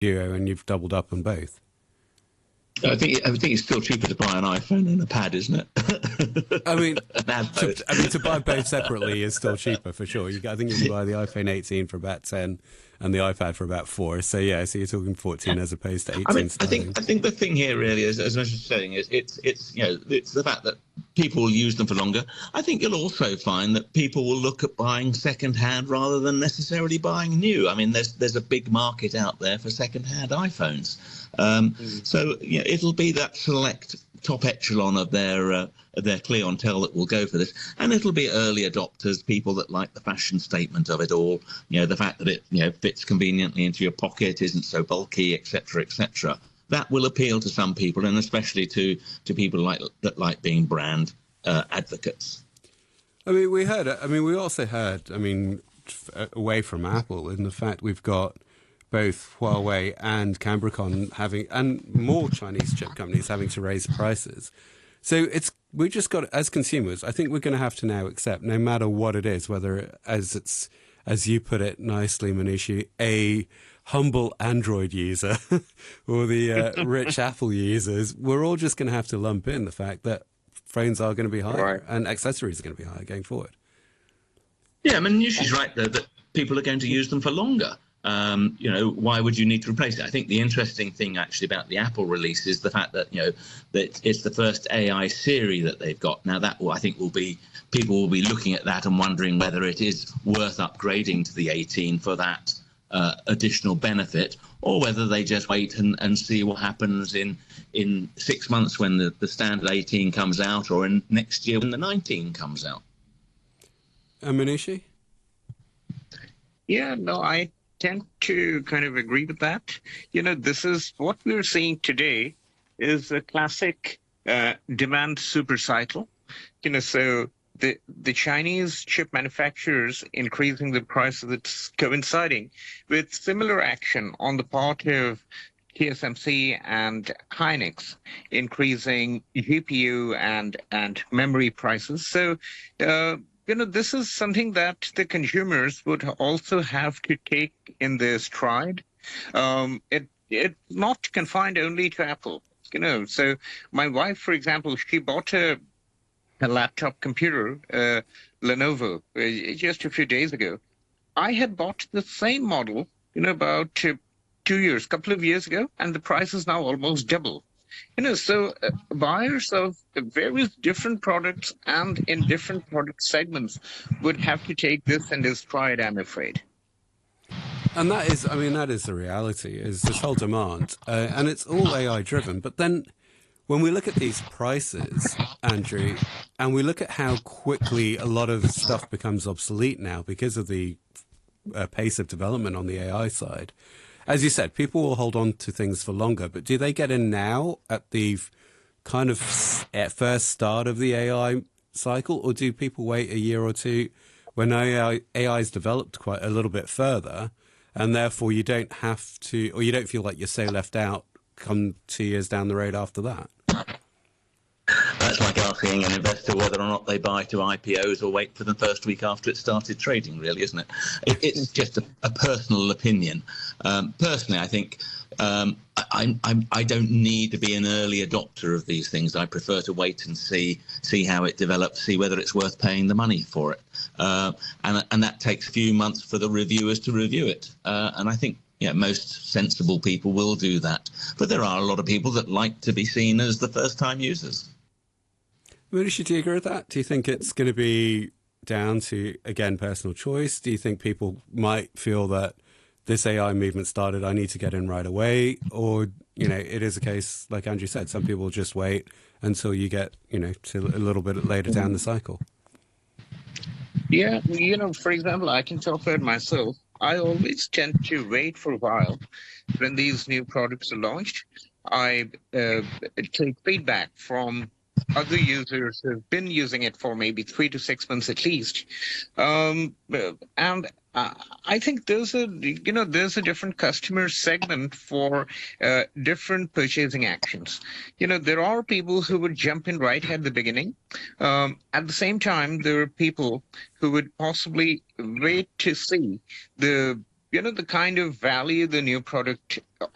Duo, and you've doubled up on both. I think it's still cheaper to buy an iPhone than a pad, isn't it? I mean, both. to buy both separately is still cheaper for sure. I think you can buy the iPhone 18 for about 10 and the iPad for about 4. So yeah, so you're talking 14 as opposed to 18 I mean, starting. I think the thing here really is, as I was saying, is it's the fact that people will use them for longer. I think you'll also find that people will look at buying second hand rather than necessarily buying new. I mean, there's a big market out there for second hand iPhones. So it'll be that select top echelon of their clientele that will go for this, and it'll be early adopters, people that like the fashion statement of it all. The fact that it fits conveniently into your pocket, isn't so bulky, etc., etc. That will appeal to some people, and especially to people that like being brand advocates. I mean, we also heard, away from Apple, in the fact we've got both Huawei and Cambricon and more Chinese chip companies having to raise prices. So we just got, as consumers, I think we're going to have to now accept, no matter what it is, whether as you put it nicely, Manishi, a humble Android user or the rich Apple users, we're all just going to have to lump in the fact that phones are going to be higher and accessories are going to be higher going forward. Yeah, I mean, Yushi's right there that people are going to use them for longer. Why would you need to replace it? I think the interesting thing actually about the Apple release is the fact that that it's the first AI Siri that they've got. Now that I think people will be looking at that and wondering whether it is worth upgrading to the 18 for that additional benefit, or whether they just wait and see what happens in 6 months when the standard 18 comes out, or in next year when the 19 comes out. Manishi? Yeah, no, I tend to kind of agree with that. This is what we're seeing today is a classic demand supercycle. So the Chinese chip manufacturers increasing the prices, it's coinciding with similar action on the part of TSMC and Hynix, increasing GPU and memory prices. So this is something that the consumers would also have to take in their stride. It's not confined only to Apple. So my wife, for example, she bought a laptop computer, Lenovo, just a few days ago. I had bought the same model, about 2 couple of years ago, and the price is now almost double. So buyers of various different products and in different product segments would have to take this in their stride, I'm afraid. And that is the reality, is this whole demand. And it's all AI driven. But then when we look at these prices, Andrew, and we look at how quickly a lot of stuff becomes obsolete now because of the pace of development on the AI side, as you said, people will hold on to things for longer, but do they get in now at the kind of at first start of the AI cycle, or do people wait a year or two when AI's developed quite a little bit further, and therefore you don't have to, or you don't feel like you're so left out come 2 years down the road after that? That's like asking an investor whether or not they buy to IPOs or wait for the first week after it started trading, really, isn't it? It's just a personal opinion. Personally, I think I don't need to be an early adopter of these things. I prefer to wait and see how it develops, see whether it's worth paying the money for it. And that takes a few months for the reviewers to review it. And I think most sensible people will do that. But there are a lot of people that like to be seen as the first-time users. Manishi, do you agree with that? Do you think it's going to be down to, again, personal choice? Do you think people might feel that this AI movement started, I need to get in right away? Or, it is a case, like Andrew said, some people just wait until you get, to a little bit later down the cycle? Yeah, for example, I can talk about myself. I always tend to wait for a while when these new products are launched. I take feedback from other users who've been using it for maybe 3 to 6 months at least, and I think there's a different customer segment for different purchasing actions. There are people who would jump in right at the beginning. At the same time, there are people who would possibly wait to see the kind of value the new product